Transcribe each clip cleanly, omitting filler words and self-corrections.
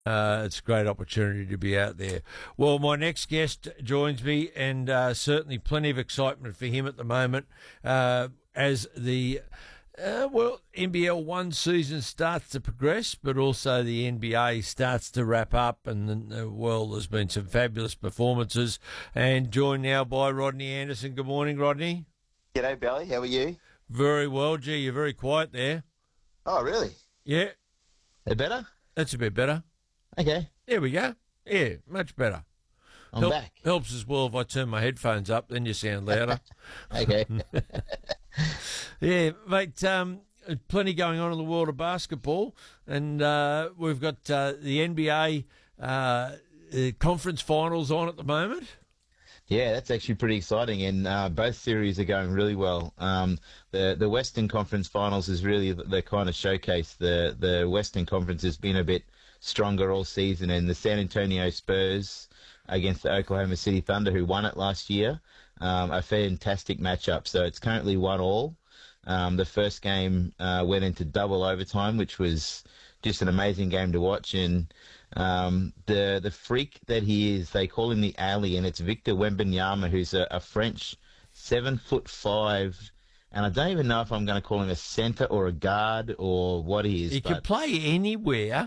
It's a great opportunity to be out there. Well, my next guest joins me, and certainly plenty of excitement for him at the moment as the NBL 1 season starts to progress, but also the NBA starts to wrap up, and there's been some fabulous performances. And joined now by Rodney Anderson. Good morning, Rodney. G'day, Belly. How are you? Very well. Gee, you're very quiet there. Oh, really? Yeah. They're better? That's a bit better. Okay. There we go. Yeah, much better. I'm back. Helps as well if I turn my headphones up, then you sound louder. Okay. Yeah, mate, plenty going on in the world of basketball, and we've got the NBA conference finals on at the moment. Yeah, that's actually pretty exciting, and both series are going really well. The Western Conference Finals is really the kind of showcase. The Western Conference has been a bit stronger all season, and the San Antonio Spurs against the Oklahoma City Thunder, who won it last year, a fantastic matchup. So it's currently 1-1. The first game went into double overtime, which was just an amazing game to watch. And the freak that he is, they call him the alien. It's Victor Wembanyama, who's a French 7'5", and I don't even know if I'm going to call him a centre or a guard or what he is. He could play anywhere.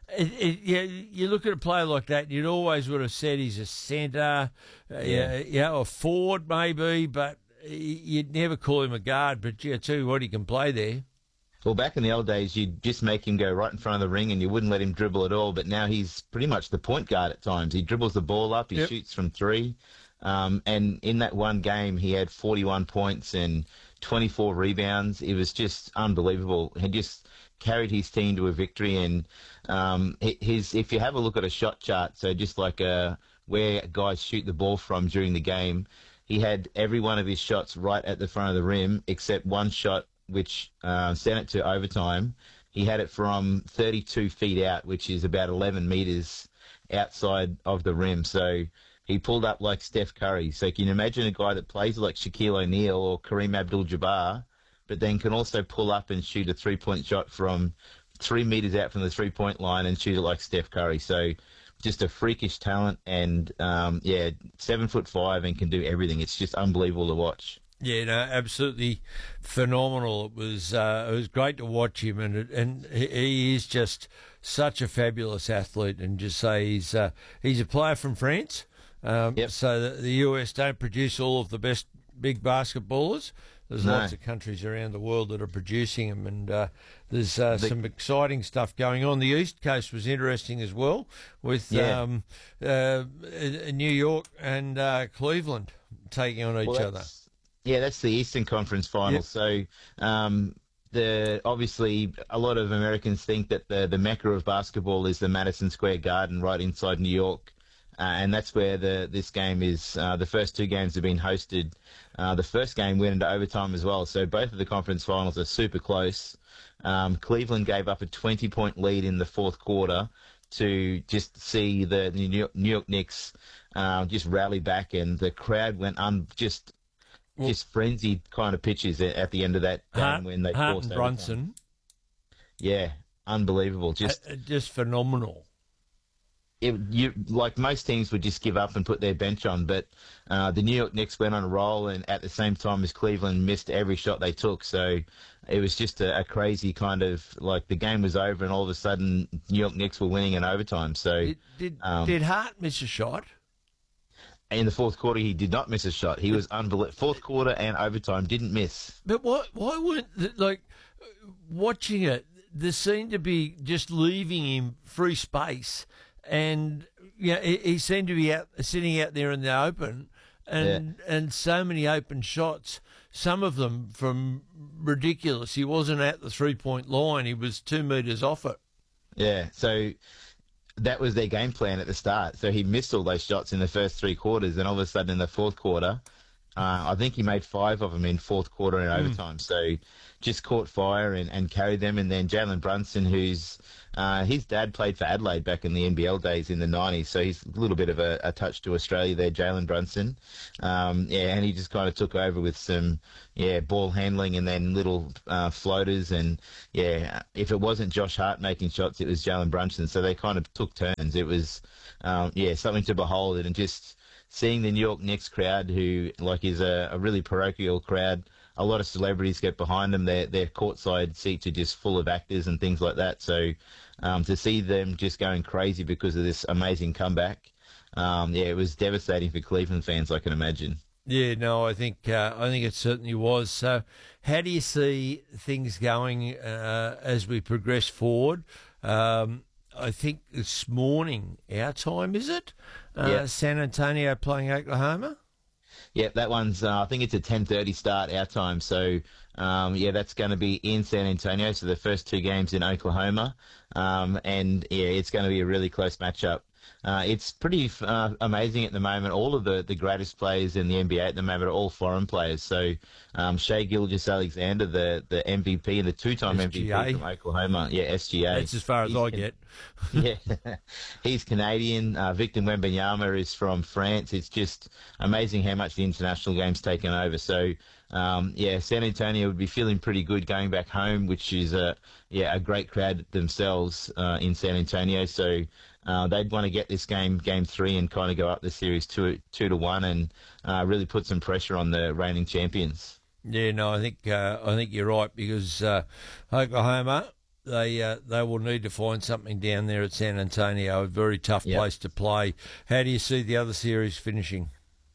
You look at a player like that, you'd always would have said he's a centre, or forward maybe, but you'd never call him a guard. But I tell you what, he can play there. Well, back in the old days, you'd just make him go right in front of the ring and you wouldn't let him dribble at all. But now he's pretty much the point guard at times. He dribbles the ball up, he shoots from three. And in that one game, he had 41 points and 24 rebounds. It was just unbelievable. He just carried his team to a victory. And if you have a look at a shot chart, so just like where guys shoot the ball from during the game, he had every one of his shots right at the front of the rim, except one shot which sent it to overtime. He had it from 32 feet out, which is about 11 meters outside of the rim. So he pulled up like Steph Curry. So can you imagine a guy that plays like Shaquille O'Neal or Kareem Abdul-Jabbar, but then can also pull up and shoot a three-point shot from 3 meters out from the three-point line and shoot it like Steph Curry. So just a freakish talent, and 7'5" and can do everything. It's just unbelievable to watch. Yeah, no, absolutely phenomenal. It was great to watch him, and he is just such a fabulous athlete. And just say he's a player from France. So the US don't produce all of the best big basketballers. There's lots of countries around the world that are producing them, and there's some exciting stuff going on. The East Coast was interesting as well, with New York and Cleveland taking on each other. Yeah, that's the Eastern Conference Finals. Yep. So obviously a lot of Americans think that the mecca of basketball is the Madison Square Garden right inside New York. And that's where this game is. The first two games have been hosted. The first game went into overtime as well. So both of the conference finals are super close. Cleveland gave up a 20-point lead in the fourth quarter to just see the New York Knicks just rally back, and the crowd went just frenzied kind of pitches at the end of that game when they forced overtime. Brunson. Yeah, unbelievable. Just phenomenal. Like most teams would just give up and put their bench on, but the New York Knicks went on a roll, and at the same time as Cleveland missed every shot they took. So it was just a crazy kind of, like, the game was over and all of a sudden New York Knicks were winning in overtime. So did Hart miss a shot? In the fourth quarter, he did not miss a shot. He was unbelievable. Fourth quarter and overtime, didn't miss. But why weren't, watching it, there seemed to be just leaving him free space. And he seemed to be sitting out there in the open, and so many open shots, some of them from ridiculous. He wasn't at the 3-point line; he was 2 meters off it. Yeah, so that was their game plan at the start. So he missed all those shots in the first three quarters, and all of a sudden in the fourth quarter, I think he made 5 of them in fourth quarter and overtime. So just caught fire and carried them. And then Jalen Brunson, who's his dad played for Adelaide back in the NBL days in the 90s. So he's a little bit of a touch to Australia there, Jalen Brunson. And he just kind of took over with some, ball handling and then little floaters. And, if it wasn't Josh Hart making shots, it was Jalen Brunson. So they kind of took turns. It was, something to behold. And just seeing the New York Knicks crowd, who is a really parochial crowd, a lot of celebrities get behind them. Their courtside seats are just full of actors and things like that. So to see them just going crazy because of this amazing comeback, it was devastating for Cleveland fans, I can imagine. Yeah, no, I think it certainly was. So, how do you see things going as we progress forward? I think this morning, our time, is it? San Antonio playing Oklahoma? Yeah, that one's, I think it's a 10:30 start our time. So, that's going to be in San Antonio. So the first 2 games in Oklahoma. It's going to be a really close matchup. It's pretty amazing at the moment. All of the greatest players in the NBA at the moment are all foreign players. So Shai Gilgeous-Alexander, the MVP and the 2-time MVP from Oklahoma. Yeah, SGA. That's as far as I get. Yeah, he's Canadian. Victor Wembanyama is from France. It's just amazing how much the international game's taken over. So, San Antonio would be feeling pretty good going back home, which is a great crowd themselves in San Antonio. So they'd want to get this game 3, and kind of go up the series 2-1, and really put some pressure on the reigning champions. Yeah, no, I think you're right, because Oklahoma, they will need to find something down there at San Antonio, a very tough place to play. How do you see the other series finishing?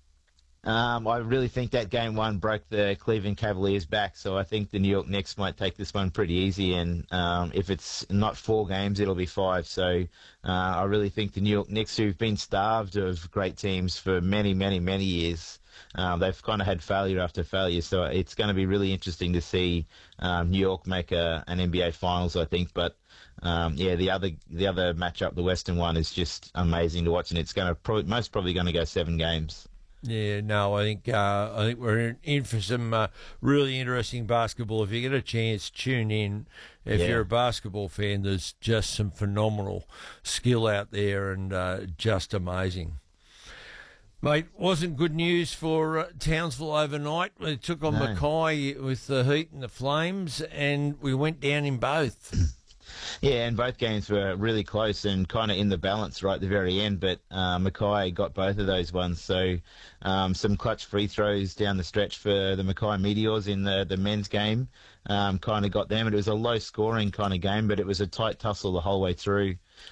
I really think that game 1 broke the Cleveland Cavaliers back, so I think the New York Knicks might take this one pretty easy, and if it's not 4 games, it'll be 5. So I really think the New York Knicks, who've been starved of great teams for many, many, many years, they've kind of had failure after failure, so it's going to be really interesting to see New York make an NBA Finals, I think. But the other matchup, the Western one, is just amazing to watch, and it's going to most probably going to go 7 games. Yeah, no, I think we're in for some really interesting basketball. If you get a chance, tune in. If you're a basketball fan, there's just some phenomenal skill out there, and just amazing. Mate, wasn't good news for Townsville overnight. We took on Mackay with the Heat and the Flames, and we went down in both. Yeah, and both games were really close and kind of in the balance right at the very end, but Mackay got both of those ones. So some clutch free throws down the stretch for the Mackay Meteors in the men's game kind of got them. It was a low-scoring kind of game, but it was a tight tussle the whole way through.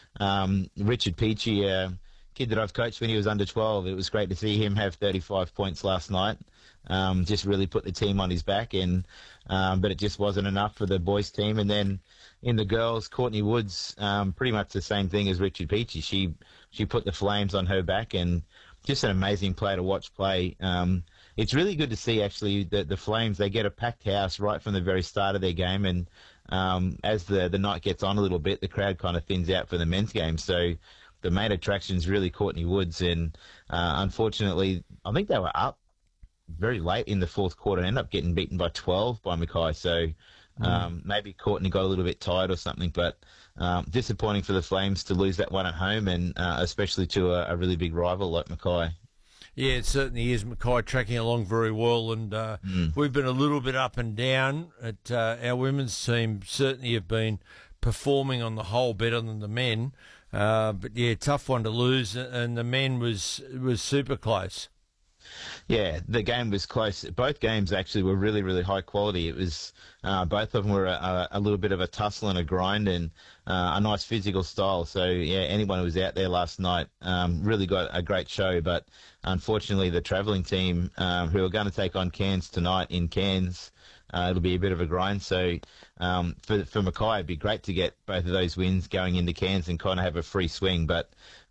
Richard Peachy, kid that I've coached when he was under 12, it was great to see him have 35 points last night. Just really put the team on his back, but it just wasn't enough for the boys' team. And then in the girls, Courtney Woods, pretty much the same thing as Richard Peachy. She put the Flames on her back, and just an amazing player to watch play. It's really good to see, actually, that the Flames, they get a packed house right from the very start of their game, and as the night gets on a little bit, the crowd kind of thins out for the men's game. So the main attraction is really Courtney Woods, and unfortunately, I think they were up very late in the fourth quarter and ended up getting beaten by 12 by Mackay. So maybe Courtney got a little bit tired or something, but disappointing for the Flames to lose that one at home, and especially to a really big rival like Mackay. Yeah, it certainly is. Mackay tracking along very well, and we've been a little bit up and down. Our women's team certainly have been performing on the whole better than the men, but yeah, tough one to lose, and the men was super close. Yeah, the game was close. Both games actually were really, really high quality. It was both of them were a little bit of a tussle and a grind, and a nice physical style. So yeah, anyone who was out there last night really got a great show. But unfortunately, the travelling team who are going to take on Cairns tonight in Cairns, it'll be a bit of a grind. So for Mackay, it'd be great to get both of those wins going into Cairns and kind of have a free swing. But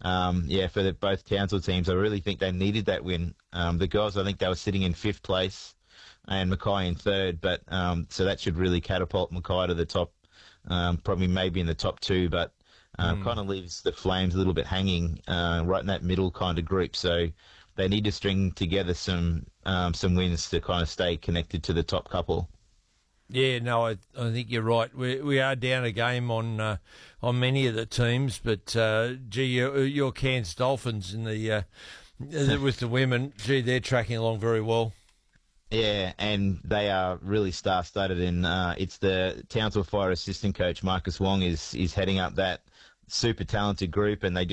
for both Townsville teams, I really think they needed that win. The girls, I think they were sitting in 5th place, and Mackay in 3rd. But so that should really catapult Mackay to the top, probably maybe in the top 2. But kind of leaves the Flames a little bit hanging right in that middle kind of group. So they need to string together some some wins to kind of stay connected to the top couple. Yeah, no, I think you're right. We are down a game on many of the teams, but gee, your Cairns Dolphins in the with the women, gee, they're tracking along very well. Yeah, and they are really star-studded. And it's the Townsville Fire assistant coach Marcus Wong is heading up that super talented group, and they